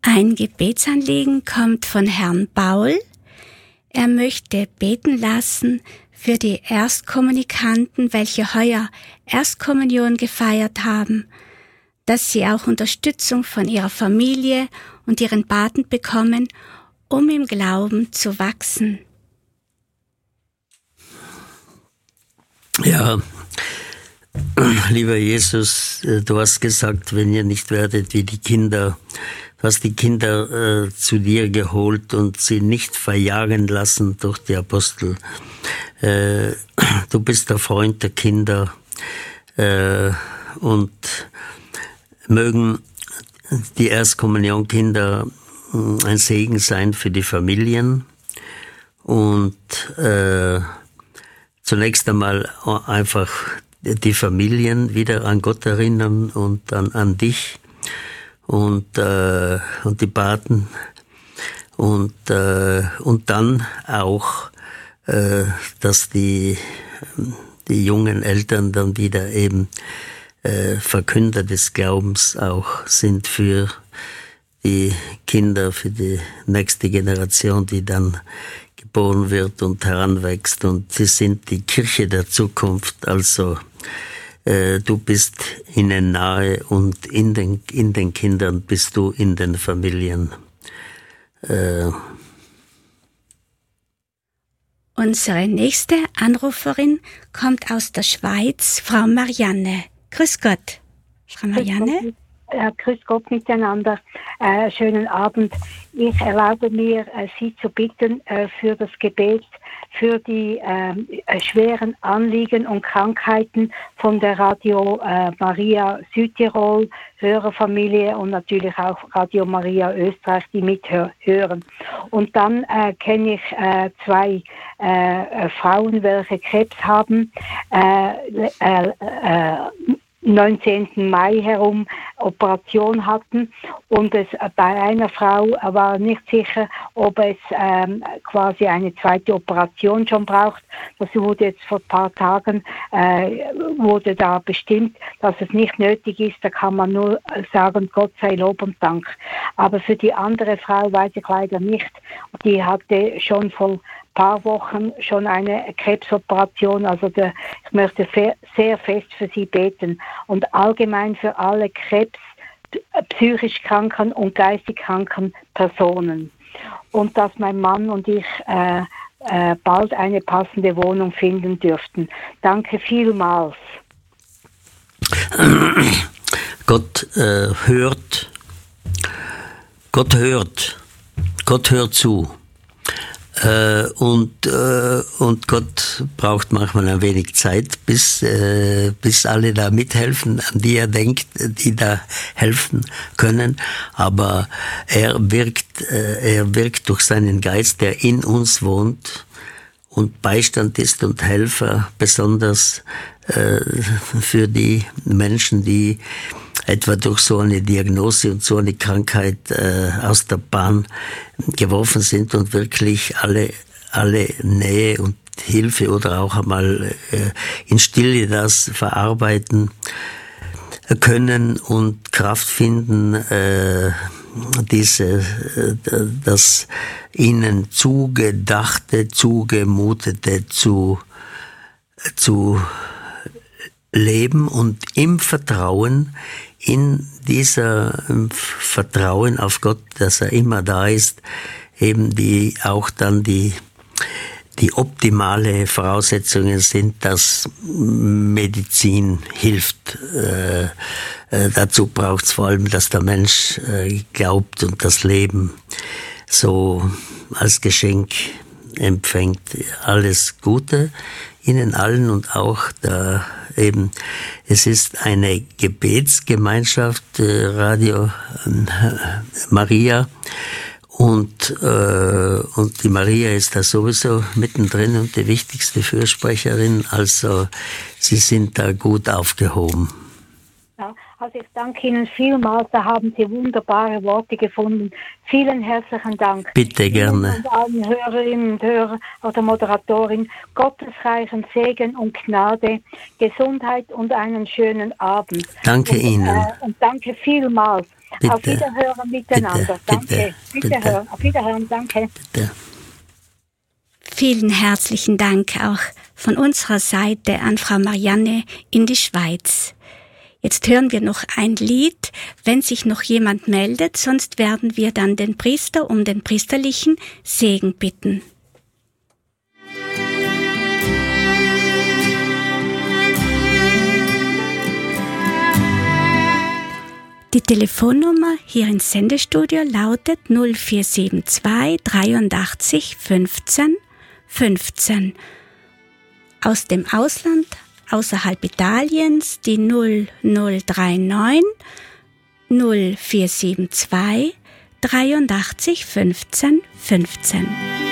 Ein Gebetsanliegen kommt von Herrn Baul. Er möchte beten lassen für die Erstkommunikanten, welche heuer Erstkommunion gefeiert haben, dass sie auch Unterstützung von ihrer Familie und ihren Paten bekommen, um im Glauben zu wachsen. Ja, lieber Jesus, du hast gesagt, wenn ihr nicht werdet wie die Kinder, du hast die Kinder zu dir geholt und sie nicht verjagen lassen durch die Apostel. Du bist der Freund der Kinder und mögen die Erstkommunionkinder ein Segen sein für die Familien und zunächst einmal einfach die Familien wieder an Gott erinnern und dann an dich und die Paten und dann auch, dass die jungen Eltern dann wieder eben Verkünder des Glaubens auch sind für die Kinder, für die nächste Generation, die dann geboren wird und heranwächst, und sie sind die Kirche der Zukunft. Also du bist ihnen nahe und in den Kindern bist du in den Familien. Unsere nächste Anruferin kommt aus der Schweiz, Frau Marianne. Grüß Gott, Frau Marianne. Grüß Gott miteinander. Schönen Abend. Ich erlaube mir, Sie zu bitten für das Gebet für die schweren Anliegen und Krankheiten von der Radio Maria Südtirol, Hörerfamilie und natürlich auch Radio Maria Österreich, die mithören. Und dann kenne ich zwei Frauen, welche Krebs haben, 19. Mai herum Operation hatten, und es bei einer Frau war nicht sicher, ob es quasi eine zweite Operation schon braucht. Das wurde jetzt vor ein paar Tagen wurde da bestimmt, dass es nicht nötig ist. Da kann man nur sagen, Gott sei Lob und Dank. Aber für die andere Frau weiß ich leider nicht. Die hatte schon vor paar Wochen schon eine Krebsoperation. Also ich möchte sehr fest für sie beten und allgemein für alle psychisch kranken und geistig kranken Personen. Und dass mein Mann und ich bald eine passende Wohnung finden dürften. Danke vielmals. Gott hört zu. Und Gott braucht manchmal ein wenig Zeit, bis alle da mithelfen, an die er denkt, die da helfen können. Aber er wirkt durch seinen Geist, der in uns wohnt und Beistand ist und Helfer, besonders für die Menschen, die etwa durch so eine Diagnose und so eine Krankheit aus der Bahn geworfen sind und wirklich alle Nähe und Hilfe oder auch einmal in Stille das verarbeiten können und Kraft finden, das ihnen zugedachte, zugemutete zu leben und im Vertrauen, in dieser Vertrauen auf Gott, dass er immer da ist, eben die optimale Voraussetzungen sind, dass Medizin hilft. Dazu braucht es vor allem, dass der Mensch glaubt und das Leben so als Geschenk empfängt. Alles Gute Ihnen allen und auch es ist eine Gebetsgemeinschaft, Radio Maria, und die Maria ist da sowieso mittendrin und die wichtigste Fürsprecherin, also Sie sind da gut aufgehoben. Ja, also ich danke Ihnen vielmals, da haben Sie wunderbare Worte gefunden. Vielen herzlichen Dank. Bitte, gerne. Und allen Hörerinnen und Hörer oder Moderatorin, gottesreichen Segen und Gnade, Gesundheit und einen schönen Abend. Danke Ihnen. Und danke vielmals. Bitte. Auf Wiederhören miteinander. Danke. Wiederhören. Auf Wiederhören. Danke. Bitte. Vielen herzlichen Dank auch von unserer Seite an Frau Marianne in die Schweiz. Jetzt hören wir noch ein Lied, wenn sich noch jemand meldet, sonst werden wir dann den Priester um den priesterlichen Segen bitten. Die Telefonnummer hier ins Sendestudio lautet 0472 83 15 15. Aus dem Ausland, außerhalb Italiens, die 0039 0472 83 15 15.